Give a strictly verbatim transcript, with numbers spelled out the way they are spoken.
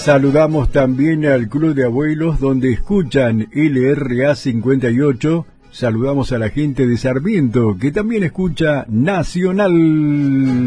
Saludamos también al Club de Abuelos, donde escuchan L R A cincuenta y ocho. Saludamos a la gente de Sarmiento, que también escucha Nacional.